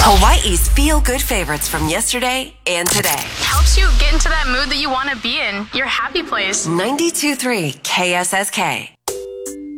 Hawaii's feel-good favorites from yesterday and today. Helps you get into that mood that you want to be in, your happy place. 92.3 KSSK.